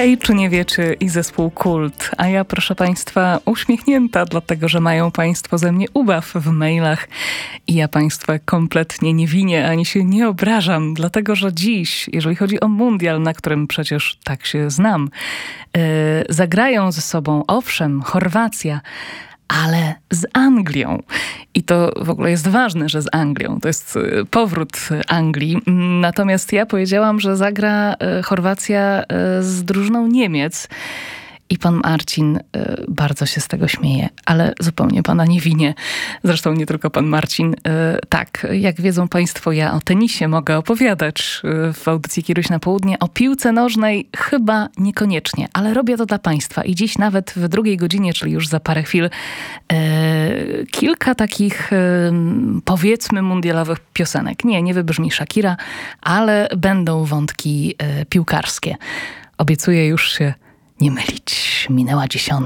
Hej, czy nie wiecie i zespół Kult, a ja proszę Państwa uśmiechnięta, dlatego że mają Państwo ze mnie ubaw w mailach i ja Państwa kompletnie nie winię, ani się nie obrażam, dlatego że dziś, jeżeli chodzi o mundial, na którym przecież tak się znam, zagrają ze sobą, owszem, Chorwacja, ale z Anglią. I to w ogóle jest ważne, że z Anglią. To jest powrót Anglii. Natomiast ja powiedziałam, że zagra Chorwacja z drużyną Niemiec. I pan Marcin bardzo się z tego śmieje, ale zupełnie pana nie winię. Zresztą nie tylko pan Marcin. Tak, jak wiedzą państwo, ja o tenisie mogę opowiadać w audycji Kieruś na Południe. O piłce nożnej chyba niekoniecznie, ale robię to dla państwa. I dziś nawet w drugiej godzinie, czyli już za parę chwil, kilka takich powiedzmy mundialowych piosenek. Nie wybrzmi Shakira, ale będą wątki piłkarskie. Obiecuję już się nie mylić. Minęła 10:00.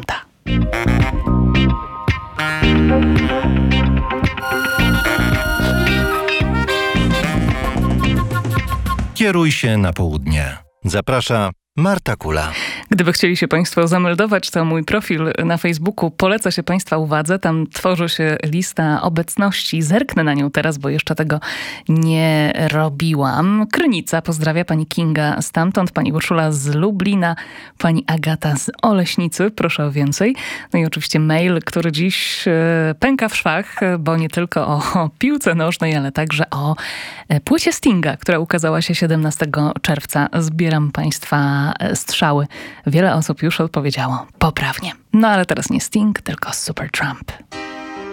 Kieruj się na południe. Zaprasza Marta Kula. Gdyby chcieli się państwo zameldować, to mój profil na Facebooku poleca się państwa uwadze. Tam tworzy się lista obecności. Zerknę na nią teraz, bo jeszcze tego nie robiłam. Krynica pozdrawia, pani Kinga stamtąd, pani Urszula z Lublina, pani Agata z Oleśnicy. Proszę o więcej. No i oczywiście mail, który dziś pęka w szwach, bo nie tylko o piłce nożnej, ale także o płycie Stinga, która ukazała się 17 czerwca. Zbieram państwa strzały. Wiele osób już odpowiedziało poprawnie. No ale teraz nie Sting, tylko Supertramp.